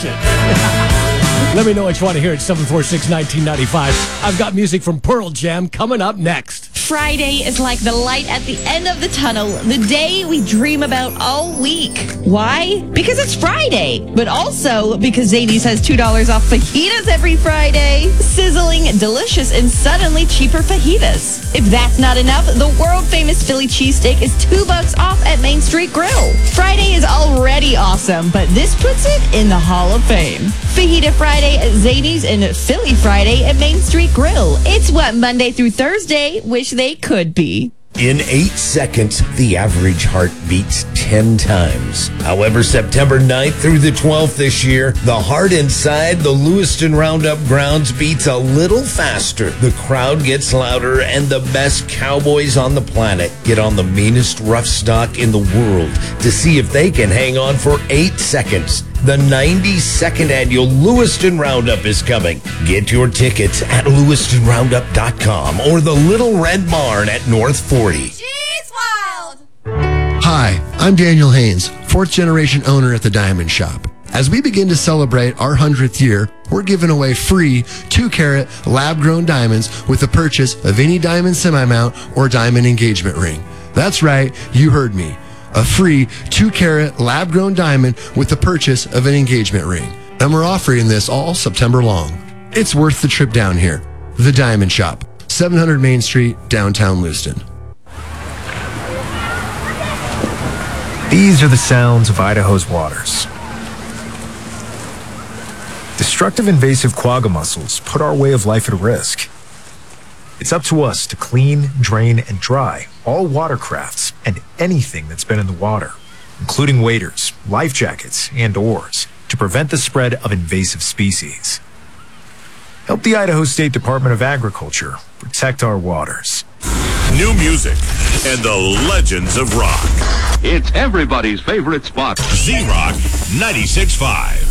Let me know what you want to hear at 746-1995. I've got music from Pearl Jam coming up next. Friday is like the light at the end of the tunnel, the day we dream about all week. Why? Because it's Friday, but also because Zany's has $2 off fajitas every Friday. Sizzling, delicious, and suddenly cheaper fajitas. If that's not enough, the world-famous Philly cheesesteak is $2 off at Main Street Grill. Friday is already awesome, but this puts it in the Hall of Fame. Fajita Friday at Zany's and Philly Friday at Main Street Grill. It's what Monday through Thursday wish they could be. In 8 seconds, the average heart beats 10 times. However, September 9th through the 12th this year, the heart inside the Lewiston Roundup grounds beats a little faster. The crowd gets louder, and the best cowboys on the planet get on the meanest rough stock in the world to see if they can hang on for 8 seconds. The 92nd annual Lewiston Roundup is coming. Get your tickets at lewistonroundup.com or the Little Red Barn at North 40. She's wild! Hi, I'm Daniel Haynes, fourth generation owner at the Diamond Shop. As we begin to celebrate our 100th year, we're giving away free 2-carat lab-grown diamonds with the purchase of any diamond semi-mount or diamond engagement ring. That's right, you heard me. A free 2-carat lab-grown diamond with the purchase of an engagement ring. And we're offering this all September long. It's worth the trip down here. The Diamond Shop, 700 Main Street, downtown Lewiston. These are the sounds of Idaho's waters. Destructive invasive quagga mussels put our way of life at risk. It's up to us to clean, drain, and dry all watercrafts and anything that's been in the water, including waders, life jackets, and oars, to prevent the spread of invasive species. Help the Idaho State Department of Agriculture protect our waters. New music and the legends of rock. It's everybody's favorite spot. Z-Rock 96.5.